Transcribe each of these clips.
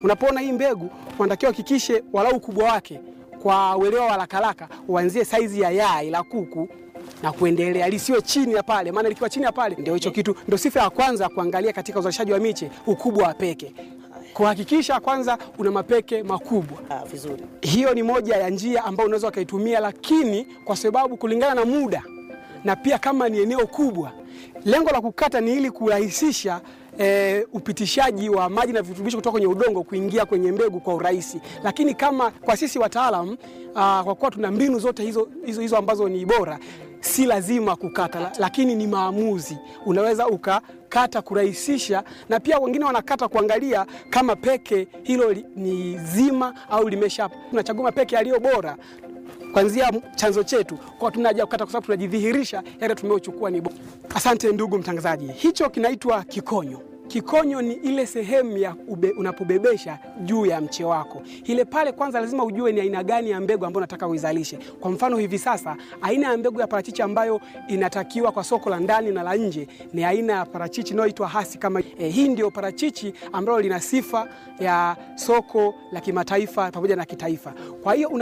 Unapoona hii mbegu, unatakiwa hakikishe walau ukubwa wake kwa uelewa wa haraka uanzie saizi ya yai la kuku na kuendelea, lisiwe chini ya pale, maana likiwa chini ya pale ndio hicho kitu, ndio sifa ya kwanza kuangalia katika uzalishaji wa miche, ukubwa wa peke. Kuhakikisha kwanza una mapeke makubwa. Vizuri. Hiyo ni moja ya njia ambayo unaweza kaitumia, lakini kwa sababu kulingana na muda na pia kama ni eneo kubwa, lengo la kukata ni ili kurahisisha upitishaji wa maji na virutubisho kutoka kwenye udongo kuingia kwenye mbegu kwa urahisi. Lakini kama kwa sisi wataalamu, kwa kuwa tuna mbinu zote hizo ambazo ni bora, si lazima kukata, lakini ni maamuzi. Unaweza ukakata kurahisisha, na pia wengine wanakata kuangalia kama peke hilo ni zima au limesha. Tunachagua peke yaliyo bora kuanzia chanzo chetu, kwa tunaja kukata kwa sababu tunajidhihirisha yale tumeochukua ni bora. Asante ndugu mtangazaji. Hicho kinaitwa kikonyo. Kikonyo ni ile sehemu ya unapobebesha juu ya mche wako. Ile pale kwanza lazima ujue ni aina gani ya mbegu ambayo unataka uizalishe. Kwa mfano hivi sasa, aina ya mbegu ya parachichi ambayo inatakiwa kwa soko la ndani na la nje ni aina ya parachichi inayoitwa hasi kama hii ndio parachichi ambayo lina sifa ya soko la kimataifa pamoja na kitaifa. Kwa hiyo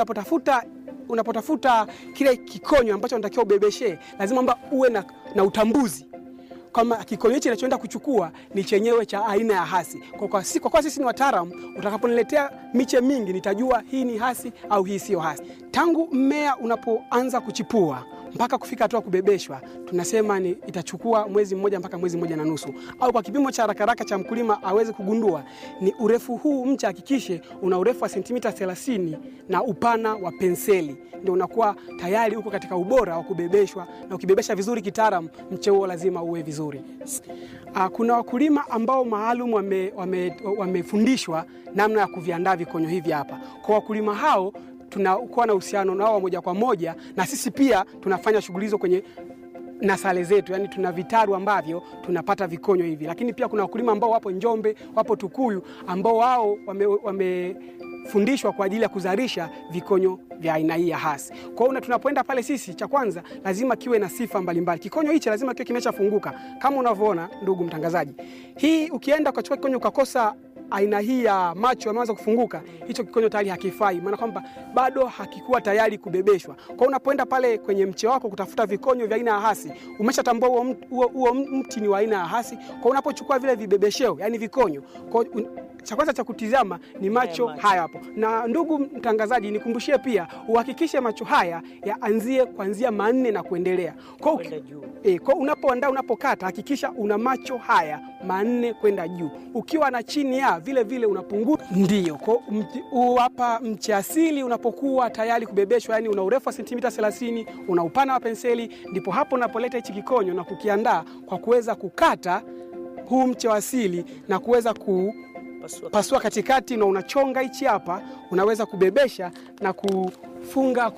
unapotafuta kile kikonyo ambacho unatakiwa ubebeshe, lazima uwe na utambuzi kama kikonyo hicho kinachoenda kuchukua ni chenyewe cha aina ya hasi. Kwa kuwa sisi ni wataalamu, utakaponiletea miche mingi nitajua hii ni hasi au hii sio hasi. Tangu mmea unapoanza kuchipua mpaka kufika hatua kubebeshwa, tunasema itachukua mwezi mmoja mpaka mwezi mmoja na nusu. Au kwa kipimo cha haraka cha mkulima aweze kugundua ni urefu huu mche hakikishe una urefu wa sentimita 30 na upana wa penseli. Ndio unakuwa tayari uko katika ubora wa kubebeshwa, na ukibebesha vizuri kitaalamu mche huo lazima uwe vizuri. Kuna wakulima ambao maalum wamefundishwa namna ya kuviandaa vikonyo hivi hapa. Kwa wakulima hao tunakuwa na uhusiano nao moja kwa moja, na sisi pia tunafanya shughuli hizo kwenye nasale zetu, yani tuna vitaru ambavyo tunapata vikonyo hivi. Lakini pia kuna wakulima ambao wapo Njombe, wapo Tukuyu, ambao wao wamefundishwa kwa ajili ya kuzalisha vikonyo vya aina hii ya hasi. Kwa hiyo tunapoenda pale sisi, cha kwanza lazima kiwe na sifa mbalimbali. Kikonyo hichi lazima kiwe kimeshafunguka kama unavyoona ndugu mtangazaji. Hii ukienda ukachukua kikonyo ukakosa aina hii ya macho yameanza kufunguka, hicho kikonyo tayari hakifai, maana kwamba bado hakikuwa tayari kubebeshwa. Kwa hiyo unapoenda pale kwenye mche wako kutafuta vikonyo vya aina ya hasi, umeshatambua huo mti ni wa aina ya hasi. Kwa hiyo unapochukua vile vibebesheo, yani vikonyo, kwa cha kwanza cha kutizama ni macho haya hapo. Na ndugu mtangazaji, nikumbushie pia uhakikishe macho haya yaanzie kuanzia 4 na kuendelea. Kwa unapokata hakikisha una macho haya 4 kwenda juu. Ukiwa na chini ya vile unapunguza. Ndio. Kwa hapa mche asili unapokuwa tayari kubebeshwa, yani una urefu wa sentimita 30, una upana wa penseli, ndipo hapo unapoleta hichi kikonyo na kukiandaa kwa kuweza kukata huu mche wa asili na kuweza pasua katikati, na unachonga hichi hapa, unaweza kubebesha na kufunga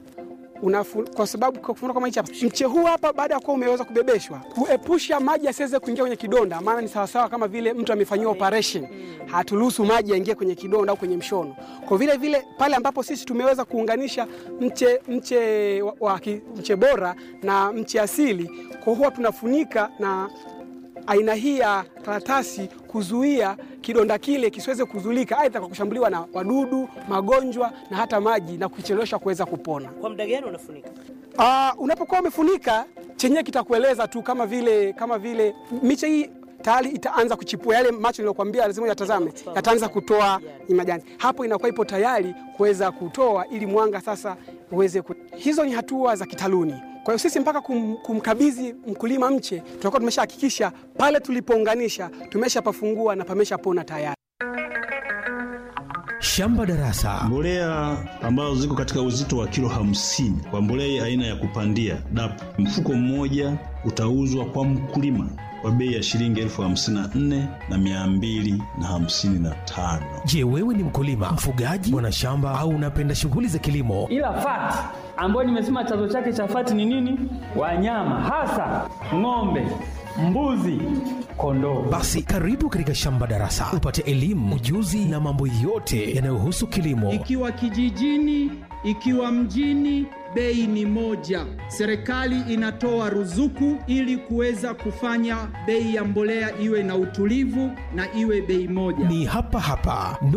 kwa sababu kwa kufunga kama hichi hapa. Mche huu hapa baada ya kuwa umeweza kubebeshwa, kuepusha maji yasiweze kuingia kwenye kidonda, maana ni sawasawa kama vile mtu amefanyiwa operation. Haturuhusu maji yaingie kwenye kidonda au kwenye mshono. Kwa vile pale ambapo sisi tumeweza kuunganisha mche bora na mche asili, kwa huwa tunafunika na aina hii ya karatasi kuzuia kidonda kile kisiweze kuzulika, aidha kwa kushambuliwa na wadudu, magonjwa na hata maji, na kuchelewesha kuweza kupona. Kwa muda gani unafunika? Unapokuwa umefunika, chenye kitakueleza tu kama vile miche hii tayari itaanza kuchipua, yale macho niliyokuambia lazima yatazame, yataanza kutoa majani. Hapo inakuwa ipo tayari kuweza kutoa ili mwanga sasa uweze Hizo ni hatua za kitaluni. Kwa hiyo sisi mpaka kumkabidhi mkulima mche, tutakuwa tumeshahakikisha pale tulipounganisha tumeshapafungua na pameshapona tayari. Shamba Darasa. Mbolea ambazo ziko katika uzito wa kilo 50 kwa mbolea aina ya kupandia DAP, mfuko mmoja utauzwa kwa mkulima kwa bei ya shilingi 54,255. Je, wewe ni mkulima, mfugaji, mwanashamba au unapenda shughuli za kilimo? Ila fati ambayo nimesema chanzo chake cha fati ni nini? Wanyama, hasa ng'ombe, mbuzi, kondoo. Basi karibu katika Shamba Darasa upate elimu, ujuzi na mambo yote yanayohusu kilimo. Ikiwa kijijini, ikiwa mjini, bei ni moja. Serikali inatoa ruzuku ili kuweza kufanya bei ya mbolea iwe na utulivu na iwe bei moja. Ni hapa hapa